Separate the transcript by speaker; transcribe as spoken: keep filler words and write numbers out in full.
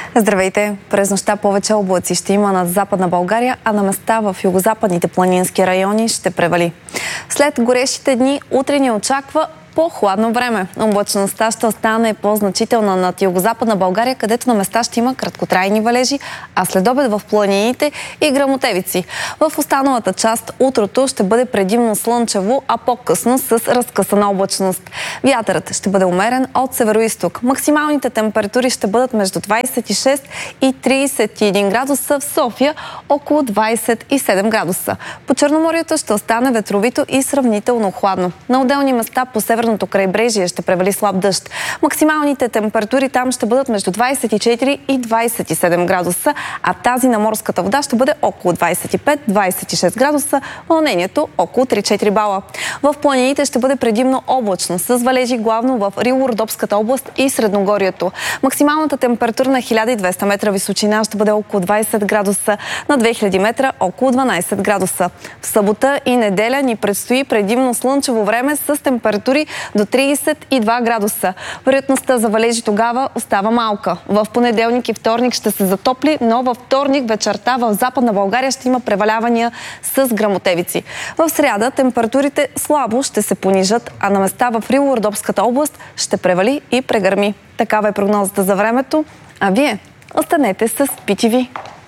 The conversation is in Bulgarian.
Speaker 1: Здравейте! През нощта повече облаци ще има над Западна България, а на места в югозападните планински райони ще превали. След горещите дни утре ни очаква по-хладно време. Облачността ще остане по-значителна над югозападна България, където на места ще има краткотрайни валежи, а след обед в планините и гръмотевици. В останалата част утрото ще бъде предимно слънчево, а по-късно с разкъсана облачност. Вятърът ще бъде умерен от североизток. Максималните температури ще бъдат между двадесет и шест и тридесет и един градуса, в София около двадесет и седем градуса. По Черноморието ще остане ветровито и сравнително хладно. На отделни места по северното крайбрежие ще превали слаб дъжд. Максималните температури там ще бъдат между двадесет и четири и двадесет и седем градуса, а тази на морската вода ще бъде около двадесет и пет до двадесет и шест градуса, вълнението около три до четири бала. В планините ще бъде предимно облачно, с валежи главно в Рило-Родопската област и Средногорието. Максималната температура на хиляда и двеста метра височина ще бъде около двадесет градуса, на две хиляди метра около дванадесет градуса. В събота и неделя ни предстои предимно слънчево време с температури до тридесет и два градуса. Вероятността за валежи тогава остава малка. В понеделник и вторник ще се затопли, но във вторник вечерта в Западна България ще има превалявания с гръмотевици. В сряда температурите слабо ще се понижат, а на места в Рило-Родопската област ще превали и прегърми. Такава е прогнозата за времето, а вие останете с Би Ти Ви.